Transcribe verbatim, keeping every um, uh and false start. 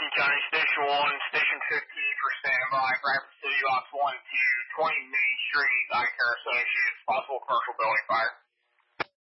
Fulton County Station one, Station fifteen for standby, Bradford City Box one two, twenty Main Street, I C A R Associates, possible commercial building fire.